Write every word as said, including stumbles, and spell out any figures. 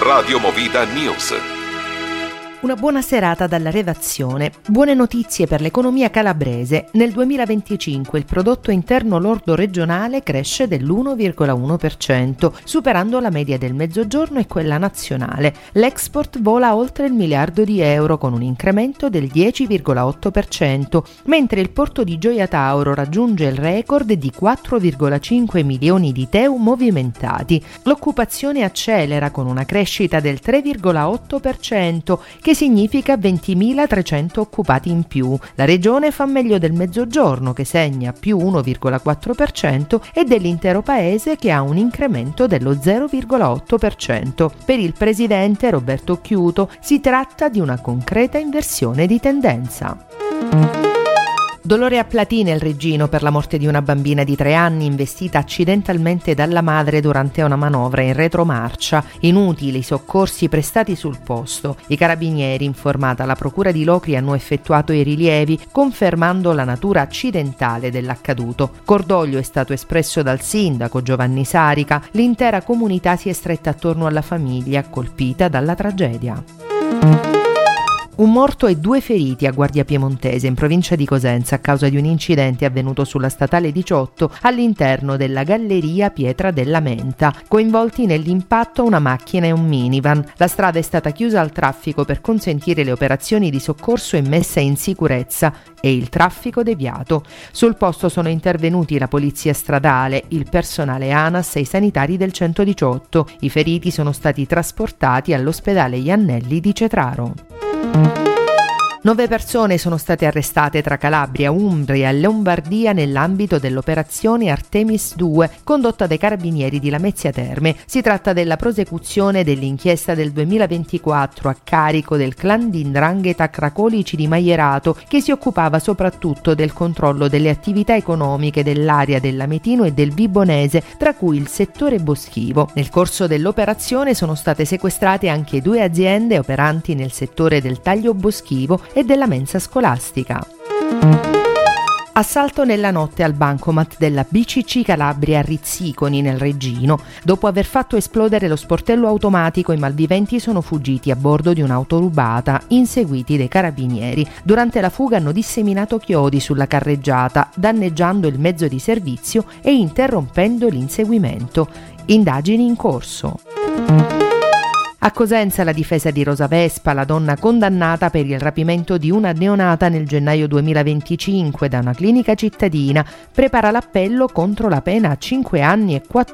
Radio Movida News. Una buona serata dalla redazione. Buone notizie per l'economia calabrese. Nel duemilaventicinque il prodotto interno lordo regionale cresce dell'uno virgola uno per cento, superando la media del Mezzogiorno e quella nazionale. L'export vola oltre il miliardo di euro con un incremento del dieci virgola otto per cento, mentre il porto di Gioia Tauro raggiunge il record di quattro virgola cinque milioni di T E U movimentati. L'occupazione accelera con una crescita del tre virgola otto per cento, che significa ventimilatrecento occupati in più. La regione fa meglio del Mezzogiorno, che segna più uno virgola quattro per cento, e dell'intero paese, che ha un incremento dello zero virgola otto per cento. Per il presidente Roberto Chiuto si tratta di una concreta inversione di tendenza. Dolore a platine il Reggino per la morte di una bambina di tre anni investita accidentalmente dalla madre durante una manovra in retromarcia. Inutili i soccorsi prestati sul posto. I carabinieri, informata la procura di Locri, hanno effettuato i rilievi confermando la natura accidentale dell'accaduto. Cordoglio è stato espresso dal sindaco Giovanni Sarica. L'intera comunità si è stretta attorno alla famiglia colpita dalla tragedia. Un morto e due feriti a Guardia Piemontese, in provincia di Cosenza, a causa di un incidente avvenuto sulla statale diciotto all'interno della galleria Pietra della Menta. Coinvolti nell'impatto una macchina e un minivan. La strada è stata chiusa al traffico per consentire le operazioni di soccorso e messa in sicurezza e il traffico deviato. Sul posto sono intervenuti la polizia stradale, il personale ANAS e i sanitari del centodiciotto. I feriti sono stati trasportati all'ospedale Iannelli di Cetraro. Nove persone sono state arrestate tra Calabria, Umbria e Lombardia nell'ambito dell'operazione Artemis due, condotta dai carabinieri di Lamezia Terme. Si tratta della prosecuzione dell'inchiesta del duemilaventiquattro a carico del clan di 'ndrangheta Cracolici di Maierato, che si occupava soprattutto del controllo delle attività economiche dell'area dell'Ametino e del Vibonese, tra cui il settore boschivo. Nel corso dell'operazione sono state sequestrate anche due aziende operanti nel settore del taglio boschivo e della mensa scolastica. Assalto nella notte al bancomat della B C C Calabria a Rizziconi nel Reggino. Dopo aver fatto esplodere lo sportello automatico, i malviventi sono fuggiti a bordo di un'auto rubata, inseguiti dai carabinieri. Durante la fuga hanno disseminato chiodi sulla carreggiata, danneggiando il mezzo di servizio e interrompendo l'inseguimento. Indagini in corso. A Cosenza la difesa di Rosa Vespa, la donna condannata per il rapimento di una neonata nel gennaio duemilaventicinque da una clinica cittadina, prepara l'appello contro la pena a cinque anni e quattro